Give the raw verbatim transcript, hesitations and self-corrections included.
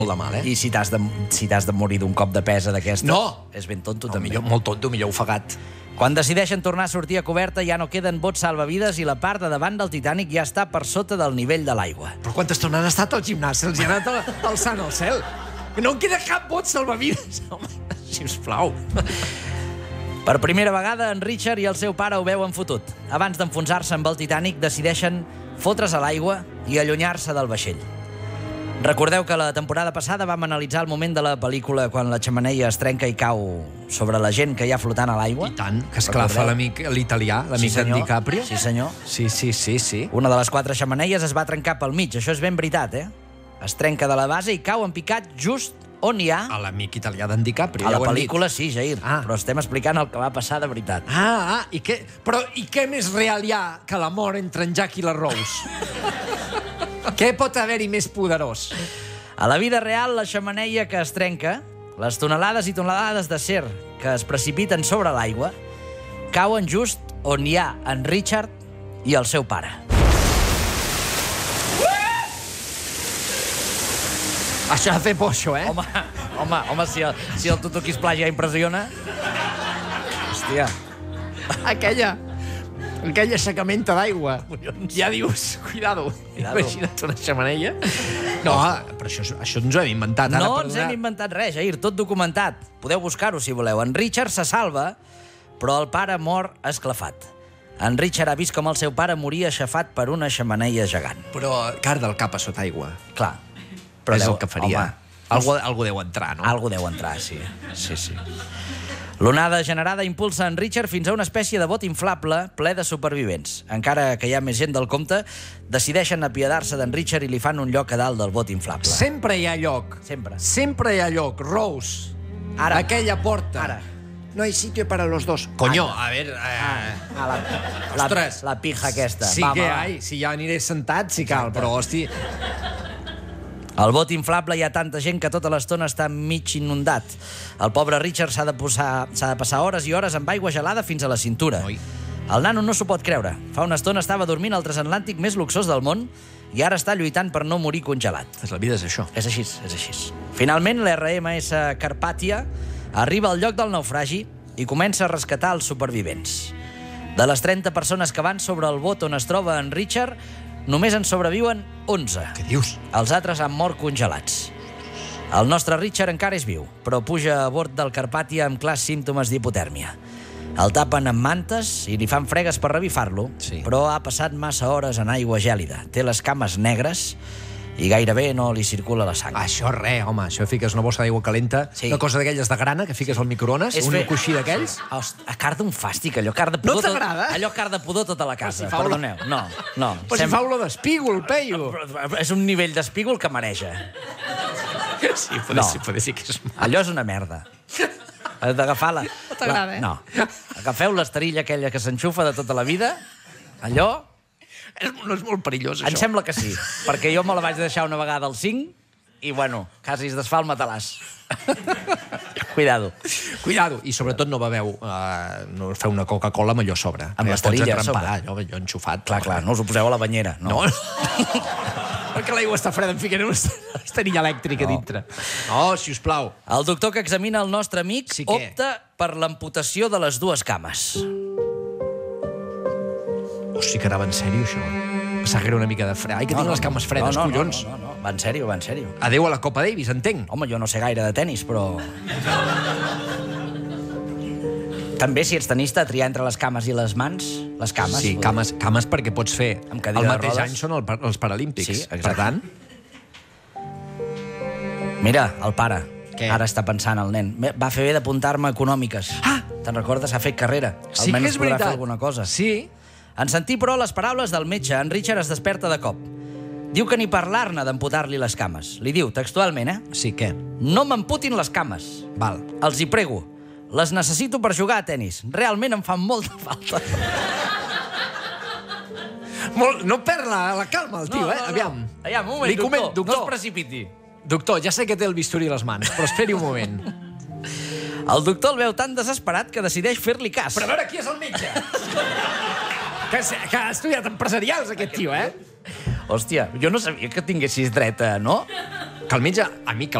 de mal, eh? I si t'has de, si t'has de morir d'un cop de pesa d'aquesta... No! És ben tonto, No, també. millor, molt tonto, millor ofegat. Quan decideixen tornar a sortir a coberta ja no queden bots salvavides i la part de davant del Titanic ja està per sota del nivell de l'aigua. Però quanta estona han estat al gimnàs? Se'ls hi ha anat alçant al cel. No en queda cap bot salvavides. Home, sisplau. Per primera vegada, en Richard i el seu pare ho veuen fotut. Abans d'enfonsar-se amb el Titanic, decideixen fotre's a l'aigua i allunyar-se del vaixell. Recordeu que la temporada passada vam analitzar el moment de la pel·lícula quan la xemeneia es trenca i cau sobre la gent que hi ha flotant a l'aigua? I tant, que esclafa l'amic l'italià, l'amic Sí, d'en senyor. DiCaprio. Sí, senyor. Sí, sí, sí, sí. Una de les quatre xemeneies es va trencar pel mig, això és ben veritat, eh? Es trenca de la base i cau en picat just on hi ha... A l'amic italià d'en DiCaprio, A ja la ho hem dit. pel·lícula sí, Jair, Ah. però estem explicant el que va passar de veritat. Ah, ah, i què? Però i què més real hi ha que l'amor entre en Jack i la Rose? Què pot haver-hi més poderós? A la vida real, la xemeneia que es trenca, les tonelades i tonelades d'acer que es precipiten sobre l'aigua, cauen just on hi ha en Richard i el seu pare. Això ha de fer por, això, eh? Home, home, home si, el, si el tuto qui es plagia impressiona... Hòstia. Aquella... Aquella aixecamenta d'aigua. Ja dius, cuidado. Cuidado. Imagina't una xemeneia. No, però això, això ens ho hem inventat. Ara, No per ens donar- hem inventat res, Jair, tot documentat. Podeu buscar-ho, si voleu. En Richard se salva, però el pare mor esclafat. En Richard ha vist com el seu pare moria aixafat per una xemeneia gegant. Però carda el cap a sota aigua. Clar. Però és deu- el que faria. Home, Algú, algú deu entrar, no? Algú deu entrar, sí. Sí, sí. L'onada generada impulsa en Richard fins a una espècie de bot inflable ple de supervivents. Encara que hi ha més gent del compte, decideixen apiadar-se d'en Richard i li fan un lloc a dalt del bot inflable. Sempre hi ha lloc. Sempre. Sempre hi ha lloc. Rose. Ara. Aquella porta. Ara. No hay sitio para los dos. Coño, a ver... Eh... Ah, la, la, Ostres. la pija aquesta. Sí Va, que va, va. hay. Si ja aniré sentat, si cal. Però, hosti... Al bot inflable hi ha tanta gent que tota l'estona està mig inundat. El pobre Richard s'ha de, posar, s'ha de passar hores i hores amb aigua gelada fins a la cintura. Oi. El nano no s'ho pot creure. Fa una estona estava dormint al transatlàntic més luxós del món i ara està lluitant per no morir congelat. La vida és això. És així, és així. Finalment, l'R M S Carpathia arriba al lloc del naufragi i comença a rescatar els supervivents. De les trenta persones que van sobre el bot on es troba en Richard, només en sobreviuen onze. Què dius? Els altres han mort congelats. El nostre Richard encara és viu, però puja a bord del Carpathia amb clars símptomes d'hipotèrmia. El tapen amb mantes i li fan fregues per revifar-lo, Sí. però ha passat massa hores en aigua gèlida. Té les cames negres i gairebé no li circula la sang. Això res, home. Això fiques una bossa d'aigua calenta, Sí. una cosa d'aquelles de grana que fiques al microones, És un fer- coixí d'aquells. Host, a car d'un fàstic, allò car de pudor... No tot- t'agrada? Allò car de pudor tota la casa, si fa olor- perdoneu. No, no. Però si fa olor d'espígol, peio. Però és un nivell d'espígol que mareja. Sí, poder No. ser- poder sí que és mal. Allò és una merda. Has d'agafar la... t'agrada, la- eh? No. Agafeu l'esterilla aquella que s'enxufa de tota la vida. Allò... És, no és molt perillós, Em això. sembla que sí, perquè jo me la vaig deixar una vegada al cinc i, bueno, quasi es desfà el matalàs. Cuidado. Cuidado. I sobretot no beveu, uh, no feu una Coca-Cola amb allò a sobre. Amb Perquè l'esterilla pots a sobre. enrampar, allò, allò enxufat. Clar, clar, no us ho poseu a la banyera. No. No. Perquè l'aigua està freda, em fiquen una esterilla elèctrica No. dintre. No, sisplau. El doctor que examina el nostre amic Sí que. opta per l'amputació de les dues cames. Oh, sí que anava en sèrio, això. Pensava que era una mica de fred. Ai, que tinc les cames fredes, no, no, collons. No, no, no, va en sèrio, va en sèrio. Adéu a la Copa Davis, entenc. Home, jo no sé gaire de tennis, però... També, si ets tenista, triar entre les cames i les mans, les cames... Sí, cames, cames perquè pots fer... Amb cadira el de mateix rodes. any són el, par- els Paralímpics. Sí, exacte. Per tant, Mira, el pare. Què? Ara està pensant el nen. Va fer bé d'apuntar-me econòmiques. Ah! Te'n recordes? Ha fet carrera. sí que Almenys és podrà veritat. fer alguna cosa. Sí. En sentir, però, les paraules del metge, en Richard es desperta de cop. Diu que ni parlar-ne d'amputar-li les cames. Li diu, textualment, eh? Sí, què? No m'amputin les cames. Val. Els hi prego. Les necessito per jugar a tennis. Realment em fan molta falta. Molt, no perd la, la calma, el tio, eh? Aviam. Aviam, un moment, Li coment, doctor. doctor. No es precipiti. Doctor, ja sé que té el bisturí a les mans, però esperi un moment. El doctor el veu tan desesperat que decideix fer-li cas. Però a veure qui és el metge. que, se- que ha estudiat empresarials, aquest tio, eh? Hòstia, jo no sabia que tinguessis dret a... No? que el metge, a mi, que